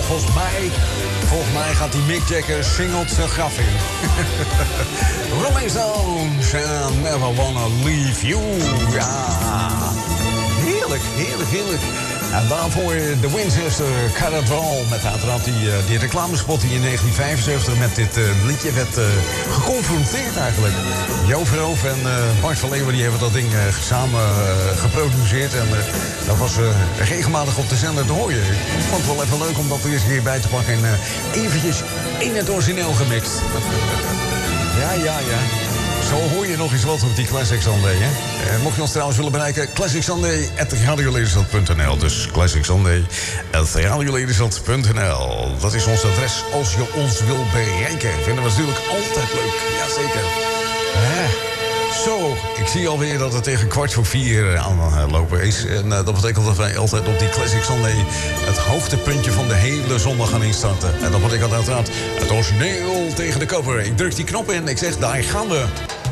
Volgens mij gaat die Mick Jagger singelt zijn graf in. Rolling Stones and Never Wanna Leave You. Ja, heerlijk, heerlijk, heerlijk. En daarvoor de Winchester Cathedral met uiteraard die reclamespot die in 1975 met dit liedje werd geconfronteerd eigenlijk. Jo Verhoef en Bart van Leeuwen die hebben dat ding samen geproduceerd. En dat was regelmatig op de zender te horen. Ik vond het wel even leuk om dat er eens een keer bij te pakken. En eventjes in het origineel gemixt. Ja. Zo hoor je nog eens wat op die Classic Sunday, hè? Mocht je ons trouwens willen bereiken, classicsunday@radioledersland.nl. Dus classicsunday@radioledersland.nl. Dat is ons adres als je ons wil bereiken. Vinden we natuurlijk altijd leuk. Jazeker. Zo, ik zie alweer dat het tegen 3:15 aanlopen is. En dat betekent dat wij altijd op die Classic Sunday het hoogtepuntje van de hele zondag gaan instarten. En dat betekent uiteraard het origineel tegen de cover. Ik druk die knop in en ik zeg, daar gaan we.